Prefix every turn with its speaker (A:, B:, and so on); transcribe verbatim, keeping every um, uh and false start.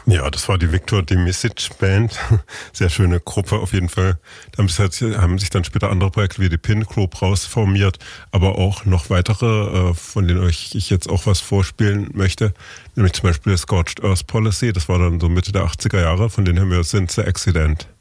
A: Ja, das war die Victor Dimisic Band. Sehr schöne Gruppe auf jeden Fall. Da haben sich dann später andere Projekte wie die Pin Group rausformiert, aber auch noch weitere, von denen euch ich jetzt auch was vorspielen möchte. Nämlich zum Beispiel Scorched Earth Policy. Das war dann so Mitte der achtziger Jahre, von denen haben wir Since the Accident.